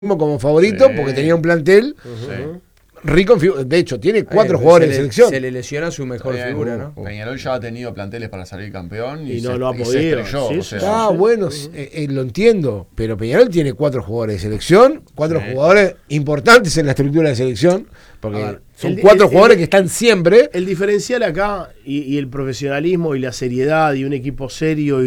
como favorito porque tenía un plantel rico en de hecho tiene 4 jugadores de selección. Se le lesiona su mejor figura, ¿no? Peñarol ya ha tenido planteles para salir campeón y no lo ha podido. se estrelló, Sí, Bueno, lo entiendo, pero Peñarol tiene 4 jugadores de selección, 4 jugadores importantes en la estructura de selección, porque son 4 jugadores que están siempre. El diferencial acá y el profesionalismo y la seriedad y un equipo serio